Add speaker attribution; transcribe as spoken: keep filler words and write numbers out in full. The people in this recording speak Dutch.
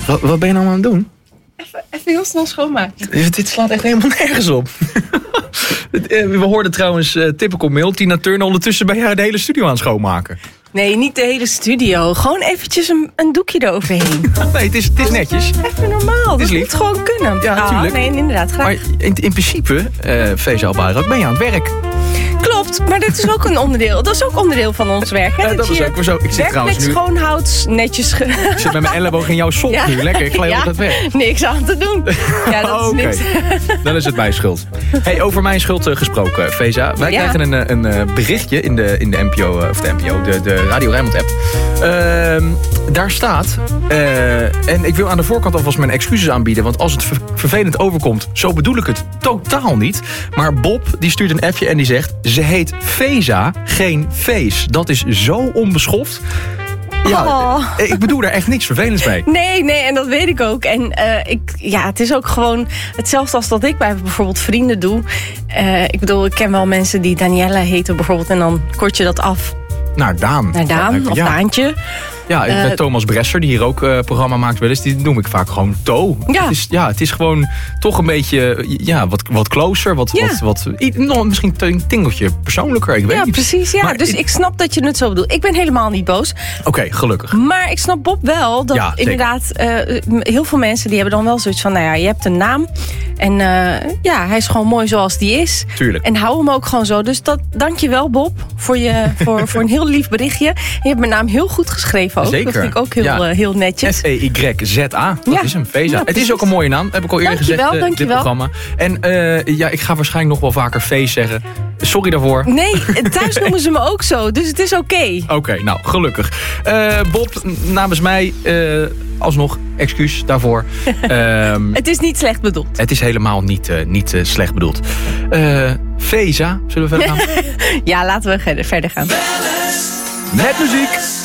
Speaker 1: Wat, wat ben je nou aan het doen?
Speaker 2: Even, even heel snel schoonmaken.
Speaker 1: Dit slaat echt helemaal nergens op. We hoorden trouwens uh, typical mail. Tina Turner, ondertussen ben jij de hele studio aan het schoonmaken.
Speaker 2: Nee, niet de hele studio. Gewoon eventjes een, een doekje eroverheen.
Speaker 1: Nee, het is, het is netjes.
Speaker 2: Even normaal. Dat moet gewoon kunnen.
Speaker 1: Ja, natuurlijk.
Speaker 2: Nee, inderdaad. Graag.
Speaker 1: Maar in, in principe, uh, Feza Al-Bayrak, ben je aan het werk.
Speaker 2: Klopt, maar dit is ook een onderdeel. Dat is ook onderdeel van ons werk. Hè?
Speaker 1: Ja, dat is ook weer zo. Ik zit trouwens nu...
Speaker 2: schoonhouds, netjes... Ge...
Speaker 1: Ik zit met mijn elleboog in jouw sok ja. nu. Lekker, ik glij ja. altijd weg.
Speaker 2: Niks aan te doen. Ja, dat is
Speaker 1: Oké,
Speaker 2: niks.
Speaker 1: Dan is het mijn schuld. Hey, over mijn schuld uh, gesproken, Feza. Wij ja. krijgen een, een, een berichtje in de, in de N P O, uh, of de N P O, de, de Radio Rijnmond app. Uh, daar staat, uh, en ik wil aan de voorkant alvast mijn excuses aanbieden, want als het ver- vervelend overkomt, zo bedoel ik het totaal niet. Maar Bob, die stuurt een appje en die zegt, ze heet Feza, geen Fees. Dat is zo onbeschoft. Ja, oh. Ik bedoel daar echt niks vervelends mee.
Speaker 2: Nee, nee, en dat weet ik ook. En uh, ik, ja, het is ook gewoon hetzelfde als dat ik bij bijvoorbeeld vrienden doe. Uh, ik bedoel, ik ken wel mensen die Daniela heten bijvoorbeeld, en dan kort je dat af.
Speaker 1: Naar Daan.
Speaker 2: Naar Daan, ja, of ja. Daantje.
Speaker 1: Ja, uh, Thomas Bresser, die hier ook uh, programma maakt wel eens, die noem ik vaak gewoon To.
Speaker 2: Ja.
Speaker 1: Het is, ja, het is gewoon toch een beetje, ja, wat, wat closer, wat, ja. wat, wat nog misschien een tingeltje persoonlijker, ik weet
Speaker 2: ja,
Speaker 1: niet.
Speaker 2: Precies, ja, precies. Dus ik snap dat je het zo bedoelt. Ik ben helemaal niet boos.
Speaker 1: Oké, okay, gelukkig.
Speaker 2: Maar ik snap Bob wel, dat ja, inderdaad, uh, heel veel mensen die hebben dan wel zoiets van, nou ja, je hebt een naam. En uh, ja, hij is gewoon mooi zoals die is.
Speaker 1: Tuurlijk.
Speaker 2: En hou hem ook gewoon zo. Dus dat, dank je wel, Bob, voor, je, voor, voor een heel lief berichtje. Je hebt mijn naam heel goed geschreven ook.
Speaker 1: Zeker.
Speaker 2: Dat vind ik ook heel, ja. uh, heel netjes.
Speaker 1: F E Y Z A, dat ja. is een Feza. Ja, het is ook een mooie naam, heb ik al eerder
Speaker 2: dankjewel,
Speaker 1: gezegd, uh, dit programma. En uh, ja, ik ga waarschijnlijk nog wel vaker Fees zeggen. Sorry daarvoor.
Speaker 2: Nee, thuis noemen ze me ook zo, dus het is oké. Okay.
Speaker 1: Oké, okay, nou, gelukkig. Uh, Bob, namens mij, uh, alsnog, excuus daarvoor. um,
Speaker 2: het is niet slecht bedoeld.
Speaker 1: Het is helemaal niet, uh, niet uh, slecht bedoeld. Uh, Feza, zullen we verder gaan?
Speaker 2: Ja, laten we verder gaan.
Speaker 1: Met muziek.